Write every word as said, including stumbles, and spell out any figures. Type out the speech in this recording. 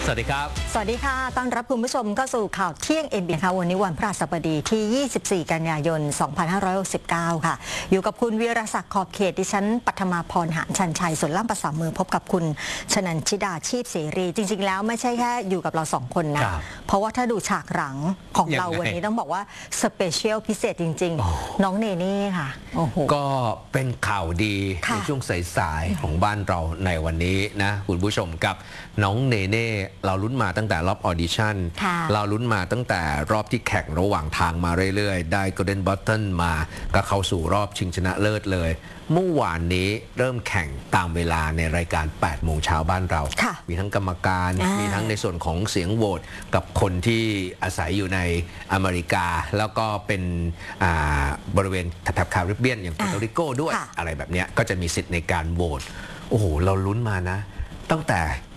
วัสดีครับสวัสดีค่ะต้อนรับคุณผู้ชมเข้าสู่ข่าวเที่ยง เอ็น บี ค่ะวันนี้วันพฤหัสบดีที่ ยี่สิบสี่ กันยายน สองพันห้าร้อยหกสิบเก้า ค่ะอยู่กับคุณวีรศักดิ์ขอบเขตดิฉันปัทมาพรหานชันชัยส่วนล่ามภาษามือพบกับคุณชนันชิดาชีพเสรีจริงๆแล้วไม่ใช่แค่อยู่กับเราสองคนนะเพราะว่าถ้าดูฉากหลังของเราวันนี้ต้องบอกว่าสเปเชียลพิเศษจริงๆน้องเนเน่ค่ะโอ้โหก็เป็นข่าวดีในช่วงสายๆของบ้านเราในวันนี้นะคุณผู้ชมกับน้องเนเน่เราลุ้นมาตั้งแต่รอบออดิชั่นเราลุ้นมาตั้งแต่รอบที่แข่งระหว่างทางมาเรื่อยๆได้ Golden Button มาก็เข้าสู่รอบชิงชนะเลิศเลยเมื่อวานนี้เริ่มแข่งตามเวลาในรายการ แปดโมงเช้าบ้านเรามีทั้งกรรมการมีทั้งในส่วนของเสียงโหวตกับคนที่อาศัยอยู่ในอเมริกาแล้วก็เป็นบริเวณแถบคาริบเบียนอย่างปูร์โตริโกด้วยอะไรแบบนี้ก็จะมีสิทธิ์ในการโหวตโอ้โหเราลุ้นมานะตั้งแต่